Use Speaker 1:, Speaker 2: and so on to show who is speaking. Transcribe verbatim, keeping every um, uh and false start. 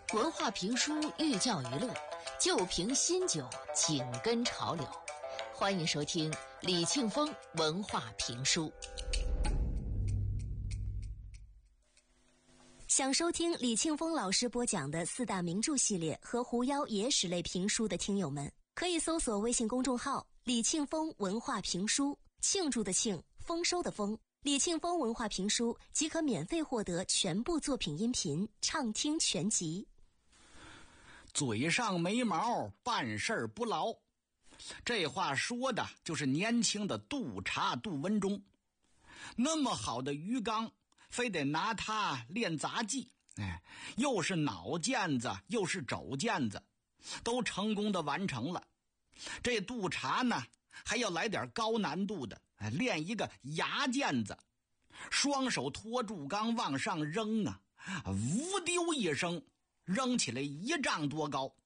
Speaker 1: 文化评书寓教于乐，旧瓶新酒紧跟潮流。欢迎收听李庆峰文化评书。
Speaker 2: 想收听李庆峰老师播讲的四大名著系列和狐妖野史类评书的听友们，可以搜索微信公众号李庆峰文化评书，庆祝的庆，丰收的丰，李庆峰文化评书即可免费获得全部作品音频，畅听全集。
Speaker 3: 嘴上没毛，办事不牢。这话说的就是年轻的督察杜文忠。那么好的鱼缸，非得拿它练杂技，哎，又是脑毽子又是肘毽子，都成功的完成了。这督察呢，还要来点高难度的，哎，练一个牙毽子，双手托住缸往上扔啊，呜丢一声，扔起来一丈多高，